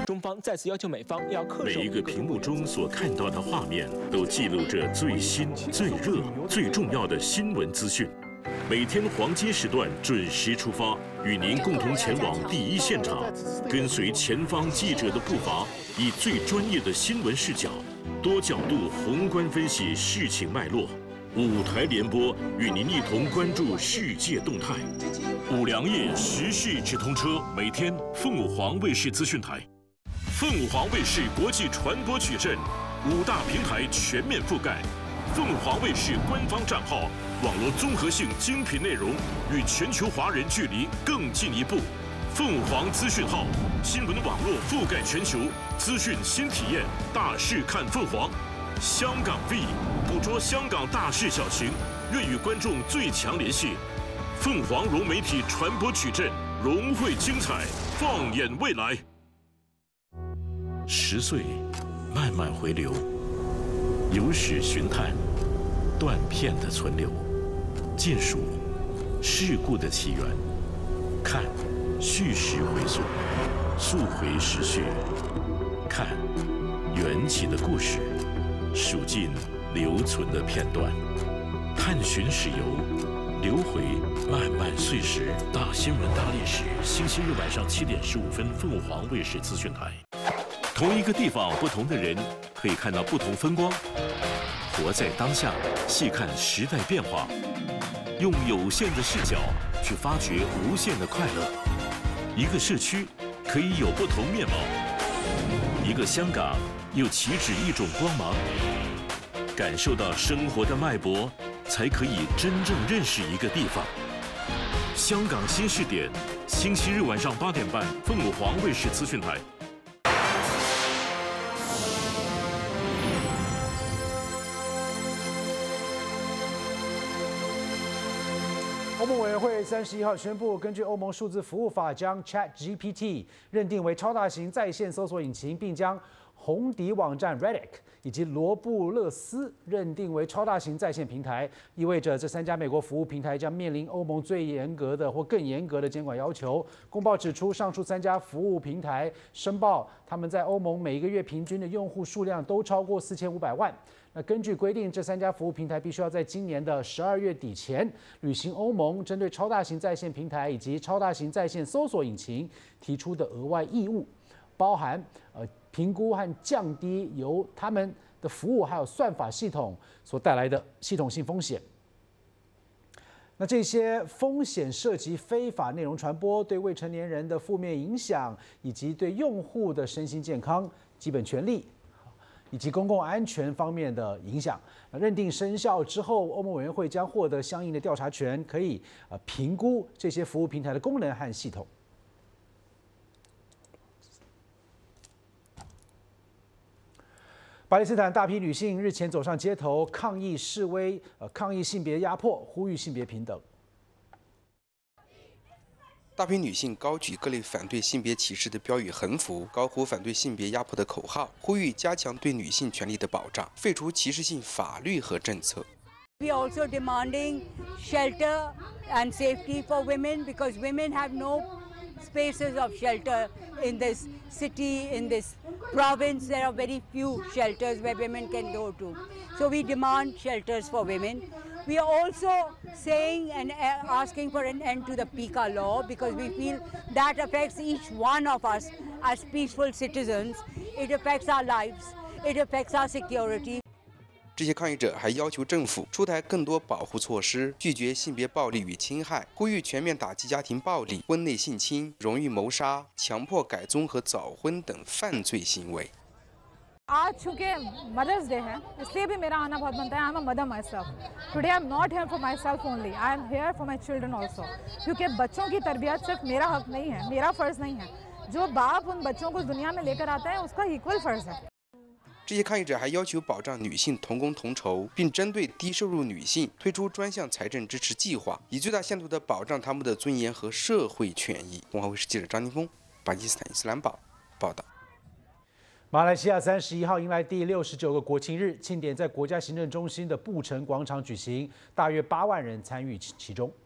中方再次要求美方要恪守。 每一个屏幕中所看到的画面，都记录着最新、最热、最重要的新闻资讯。每天黄金时段准时出发，与您共同前往第一现场，跟随前方记者的步伐，以最专业的新闻视角，多角度宏观分析事情脉络。5台联播，与您一同关注世界动态。5粮液时事直通车，每天凤凰卫视资讯台。凤凰卫视国际传播矩阵，5大平台全面覆盖。凤凰卫视官方账号，网络综合性精品内容，与全球华人距离更进一步。凤凰资讯号，新闻网络覆盖全球，资讯新体验，大事看凤凰。香港 V 捕捉香港大事小情，愿与观众最强联系。凤凰融媒体传播矩阵，融汇精彩，放眼未来。10岁，慢慢回流，有史寻探，断片的存留，见数事故的起源，看叙事回溯，溯回时序，看缘起的故事，数尽留存的片段，探寻史游，流回漫漫岁时。大新闻大历史，星期日晚上7点15分，凤凰卫视资讯台。同一个地方，不同的人，可以看到不同风光。活在当下，细看时代变化，用有限的视角去发掘无限的快乐。一个社区可以有不同面貌，一个香港又岂止一种光芒。感受到生活的脉搏，才可以真正认识一个地方。香港新视点，星期日晚上8点半，凤凰卫视资讯台。 欧盟委员会31号宣布，根据欧盟数字服务法，将 ChatGPT 认定为超大型在线搜索引擎，并将红底网站 Reddit 以及罗布勒斯认定为超大型在线平台，意味着这3家美国服务平台将面临欧盟最严格的或更严格的监管要求。公报指出，上述3家服务平台申报他们在欧盟每个月平均的用户数量都超过4500万。那根据规定，这3家服务平台必须要在今年的12月底前履行欧盟针对超大型在线平台以及超大型在线搜索引擎提出的额外义务，包含评估和降低由他们的服务还有算法系统所带来的系统性风险。那这些风险涉及非法内容传播、对未成年人的负面影响，以及对用户的身心健康、基本权利以及公共安全方面的影响。认定生效之后，欧盟委员会将获得相应的调查权，可以评估这些服务平台的功能和系统。巴勒斯坦大批女性日前走上街头抗议示威，抗议性别压迫，呼吁性别平等。 大批女性高举各类反对性别歧视的标语横幅，高呼反对性别压迫的口号，呼吁加强对女性权利的保障，废除歧视性法律和政策。 We are also demanding shelter and safety for women because women have no spaces of shelter in this city, in this province. There are very few shelters where women can go to. So we demand shelters for women. We are also saying and asking for an end to the PICA law because we feel that affects each one of us as peaceful citizens. It affects our lives. It affects our security. 这些抗议者还要求政府出台更多保护措施，拒绝性别暴力与侵害，呼吁全面打击家庭暴力、婚内性侵、荣誉谋杀、强迫改宗和早婚等犯罪行为。 आज चूंकि mother's day है इसलिए भी मेरा आना बहुत बनता है। I am a mother my self today I am not here for my self only I am here for my children also क्योंकि बच्चों की तरबियत सिर्फ मेरा हक नहीं है, मेरा फ़र्ज़ नहीं है। जो बाप उन बच्चों को दुनिया में लेकर आता है उसका इक्वल फ़र्ज़ है। 这些抗议者还要求保障女性同工同酬，并针对低收入女性推出专项财政支持计划，以最大限度地保障她们的尊严和社会权益。凤凰卫视记者张宁峰，巴基斯坦伊斯兰堡报道。 马来西亚31号迎来第69个国庆日庆典，在国家行政中心的布城广场举行，大约8万人参与其中。